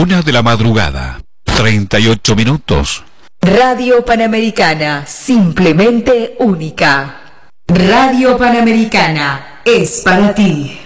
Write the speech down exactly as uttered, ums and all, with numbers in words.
Una de la madrugada, treinta y ocho minutos. Radio Panamericana, simplemente única. Radio Panamericana es para ti.